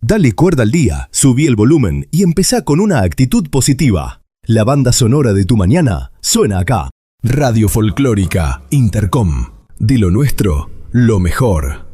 Dale cuerda al día, subí el volumen y empezá con una actitud positiva. La banda sonora de tu mañana suena acá. Radio Folclórica Intercom. De lo nuestro, lo mejor.